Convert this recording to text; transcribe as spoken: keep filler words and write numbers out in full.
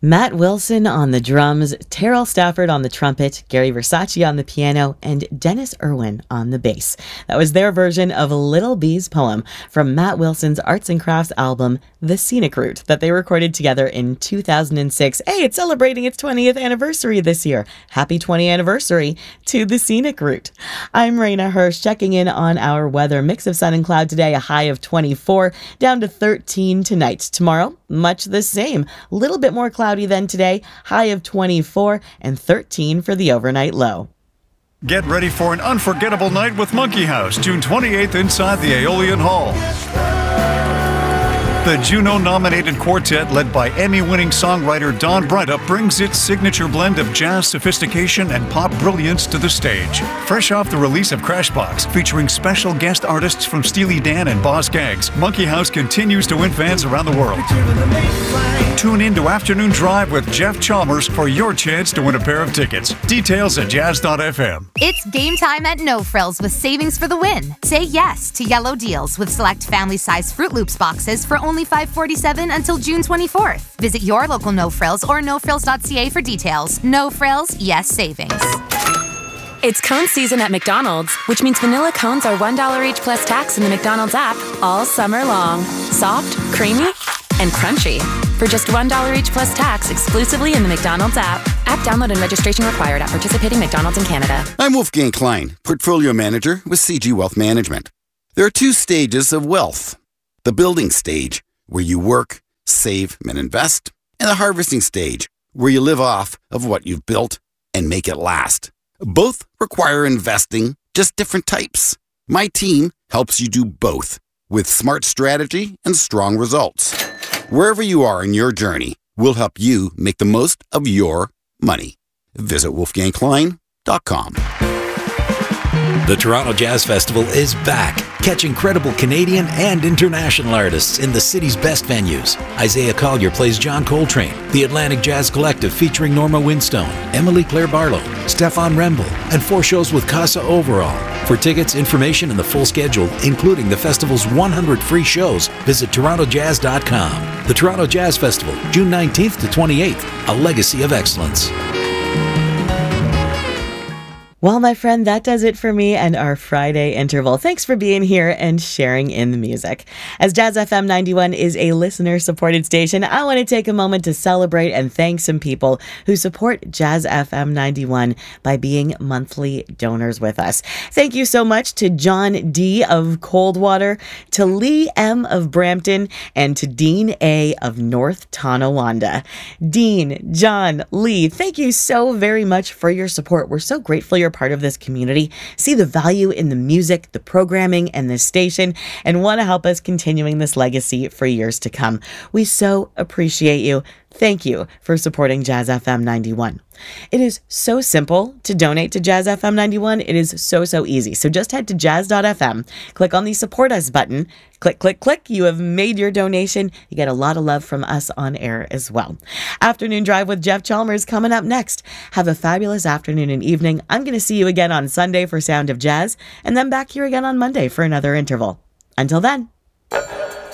Matt Wilson on the drums, Terrell Stafford on the trumpet, Gary Versace on the piano, and Dennis Irwin on the bass. That was their version of Little Bee's poem from Matt Wilson's Arts and Crafts album, The Scenic Route, that they recorded together in two thousand six. Hey, it's celebrating its twentieth anniversary this year. Happy twentieth anniversary to The Scenic Route. I'm Raina Hirsch, checking in on our weather. Mix of sun and cloud today, a high of twenty-four, down to thirteen tonight. Tomorrow, much the same. A little bit more cloudy than today, high of twenty-four and thirteen for the overnight low. Get ready for an unforgettable night with Monkey House, June twenty-eighth inside the Aeolian Hall. The Juno-nominated quartet, led by Emmy-winning songwriter Don Brydup, brings its signature blend of jazz sophistication and pop brilliance to the stage. Fresh off the release of Crashbox, featuring special guest artists from Steely Dan and Boz Scaggs, Monkey House continues to win fans around the world. Tune in to Afternoon Drive with Jeff Chalmers for your chance to win a pair of tickets. Details at jazz dot f m. It's game time at No Frills with savings for the win. Say yes to yellow deals with select family-size Fruit Loops boxes for only five forty-seven until June twenty-fourth. Visit your local No Frills or no frills dot c a for details. No Frills, yes savings. It's cone season at McDonald's, which means vanilla cones are one dollar each plus tax in the McDonald's app all summer long. Soft, creamy, and crunchy. For just one dollar each plus tax exclusively in the McDonald's app. App download and registration required at participating McDonald's in Canada. I'm Wolfgang Klein, Portfolio Manager with C G Wealth Management. There are two stages of wealth. The building stage, where you work, save, and invest, and the harvesting stage, where you live off of what you've built and make it last. Both require investing, just different types. My team helps you do both with smart strategy and strong results. Wherever you are in your journey, we'll help you make the most of your money. Visit wolfgang klein dot com. The Toronto Jazz Festival is back. Catch incredible Canadian and international artists in the city's best venues. Isaiah Collier plays John Coltrane, the Atlantic Jazz Collective featuring Norma Winstone, Emily Claire Barlow, Stefan Remble, and four shows with Casa Overall. For tickets, information, and the full schedule, including the festival's one hundred free shows, visit toronto jazz dot com. The Toronto Jazz Festival, June nineteenth to twenty-eighth, a legacy of excellence. Well, my friend, that does it for me and our Friday interval. Thanks for being here and sharing in the music. As Jazz F M ninety-one is a listener-supported station, I want to take a moment to celebrate and thank some people who support Jazz F M ninety-one by being monthly donors with us. Thank you so much to John D. of Coldwater, to Lee M. of Brampton, and to Dean A. of North Tonawanda. Dean, John, Lee, thank you so very much for your support. We're so grateful you're part of this community, see the value in the music, the programming, and this station, and want to help us continuing this legacy for years to come. We so appreciate you. Thank you for supporting Jazz F M ninety-one. It is so simple to donate to Jazz F M ninety-one. It is so, so easy. So just head to jazz dot f m, click on the Support Us button, click, click, click. You have made your donation. You get a lot of love from us on air as well. Afternoon Drive with Jeff Chalmers coming up next. Have a fabulous afternoon and evening. I'm going to see you again on Sunday for Sound of Jazz, and then back here again on Monday for another interval. Until then.